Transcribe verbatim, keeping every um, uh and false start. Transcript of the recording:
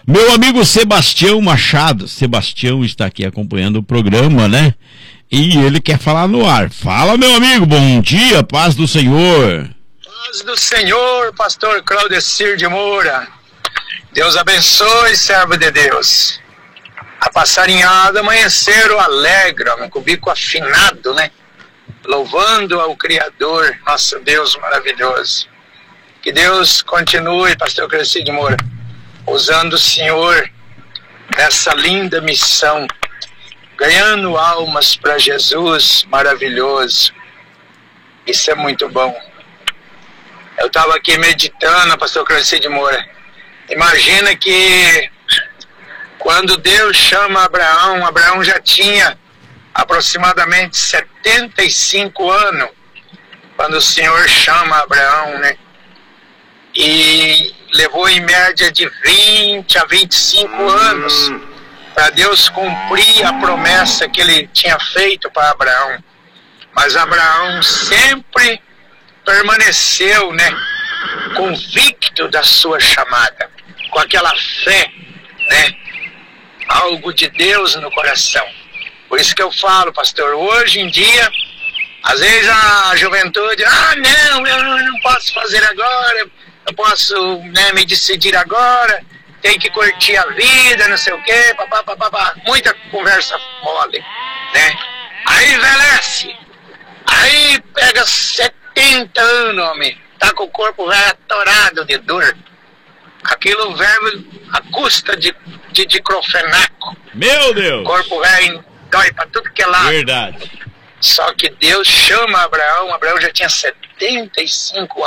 Meu amigo Sebastião Machado, Sebastião está aqui acompanhando o programa, né? E ele quer falar no ar. Fala, meu amigo, bom dia, paz do Senhor. Paz do Senhor, pastor Claudecir de Moura. Deus abençoe, servo de Deus. A passarinhada amanheceram alegre, com o bico afinado, né? Louvando ao Criador, nosso Deus maravilhoso. Que Deus continue, pastor Claudecir de Moura, usando o Senhor nessa linda missão, ganhando almas para Jesus maravilhoso. Isso é muito bom. Eu estava aqui meditando, pastor Claudecir de Moura. Imagina que quando Deus chama Abraão, Abraão já tinha aproximadamente setenta e cinco anos, quando o Senhor chama Abraão, né? E levou em média de vinte a vinte e cinco anos para Deus cumprir a promessa que ele tinha feito para Abraão. Mas Abraão sempre permaneceu, né, convicto da sua chamada, com aquela fé, né, algo de Deus no coração. Por isso que eu falo, pastor, hoje em dia, às vezes a juventude, ah, não, eu não posso fazer agora, eu posso, né, me decidir agora, tem que curtir a vida, não sei o quê, papá, papá, papá. Muita conversa mole, né? Aí envelhece, aí pega setenta anos, homem, tá com o corpo velho atorado de dor. Aquilo velho a custa de, de diclofenaco. Meu Deus! O corpo velho dói pra tudo que é lado. Verdade. Só que Deus chama Abraão, Abraão já tinha setenta e cinco